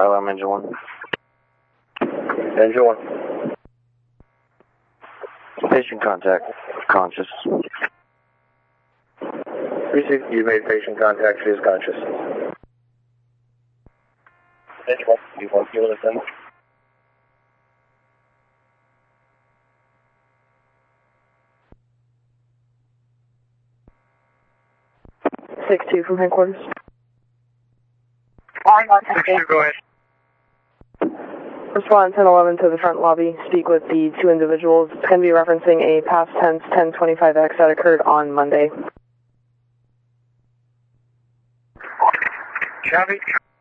fire alarm, engine 1. Engine 1. Patient contact, conscious. Received, you made patient contact, she is conscious. Engine 1, you want to listen? 6-2 from headquarters. Go ahead. Respond 1011 to the front lobby. Speak with the two individuals. It's going to be referencing a past tense 1025X that occurred on Monday. Copy.